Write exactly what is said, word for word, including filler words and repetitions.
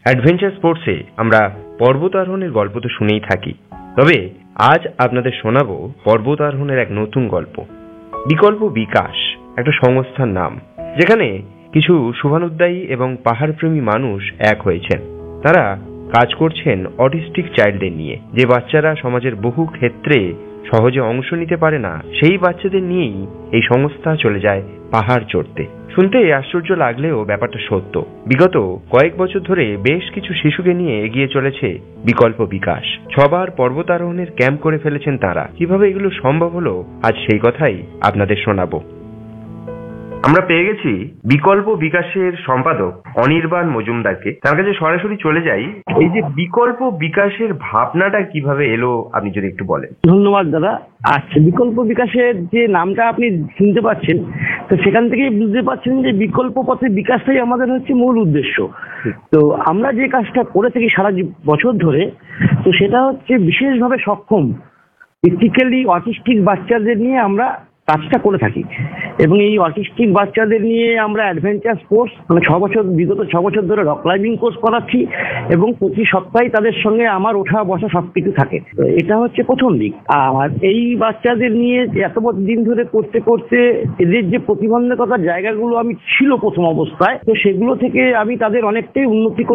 Adventure স্পোর্টসে আমরা পর্বতারোহণের গল্প তো শুনেই থাকি, তবে আজ আপনাদের শোনাবো পর্বতারোহণের এক নতুন গল্প। বিকল্প বিকাশ একটা সংস্থার নাম, যেখানে কিছু শুভানুদ্দায়ী এবং পাহাড়প্রেমী মানুষ এক হয়েছেন। তারা কাজ করছেন অটিস্টিক চাইল্ডদের নিয়ে, যে বাচ্চারা সমাজের বহু ক্ষেত্রে সহজে অংশ নিতে পারে না। সেই বাচ্চাদের নিয়েই এই সংস্থা চলে যায় পাহাড় চড়তে। শুনতে আশ্চর্য লাগলেও ব্যাপারটা সত্য। বিগত কয়েক বছর ধরে বেশ কিছু শিশুকে নিয়ে এগিয়ে চলেছে বিকল্প বিকাশ। ছবার পর্বতারোহণের ক্যাম্প করে ফেলেছেন তারা। কিভাবে এগুলো সম্ভব হলো, আজ সেই কথাই আপনাদের শোনাবো। আমরা পেয়ে গেছি বিকল্প বিকাশের সম্পাদক অনির্বাণ মজুমদারকে। তার কাছে সরাসরি চলে যাই। এই যে বিকল্প বিকাশের ভাবনাটা কিভাবে এলো, আপনি যদি একটু বলেন। ধন্যবাদ দাদা। আচ্ছা, বিকল্প বিকাশের যে নামটা আপনি শুনতে পাচ্ছেন, তো সেখান থেকেই বুঝতে পারছেন যে বিকল্প পথে বিকাশটাই আমাদের হচ্ছে মূল উদ্দেশ্য। তো আমরা যে কাজটা করে থাকি সারা বছর ধরে, তো সেটা হচ্ছে বিশেষভাবে সক্ষম ফিজিক্যালি অটিস্টিক বাচ্চাদের নিয়ে আমরা কাজটা করে থাকি। এবং এই অটিস্টিক বাচ্চাদের নিয়ে আমরা অ্যাডভেঞ্চার স্পোর্টস মানে ছ বছর বিগত ছ বছর ধরে রক ক্লাইম্বিং কোর্স করাচ্ছি, এবং প্রতি সপ্তাহে তাদের সঙ্গে আমার ওঠা বসা সবকিছু থাকে। এটা হচ্ছে প্রথম দিক। আর এই বাচ্চাদের নিয়ে এত দিন ধরে করতে করতে এদের যে প্রতিবন্ধকতার জায়গাগুলো আমি ছিল প্রথম অবস্থায়, তো সেগুলো থেকে আমি তাদের অনেকটাই উন্নতি